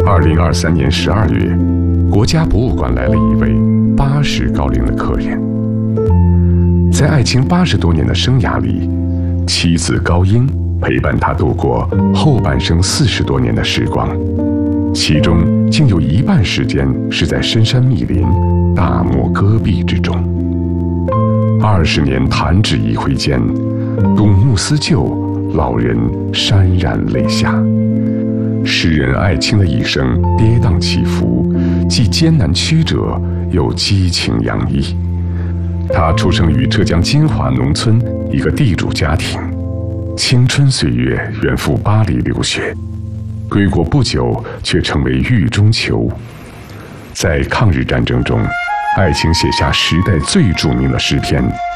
2023年12月，国家博物馆来了一位80高龄的客人。在爱情80多年的生涯里，妻子高英陪伴他度过后半生40多年的时光，其中竟有一半时间是在深山密林、大漠戈壁之中。20年弹指一挥间，睹目思旧，老人潸然泪下。诗人艾青的一生跌宕起伏，既艰难曲折，又激情洋溢。他出生于浙江金华农村一个地主家庭，青春岁月远赴巴黎留学，归国不久却成为狱中囚。在抗日战争中，艾青写下时代最著名的诗篇《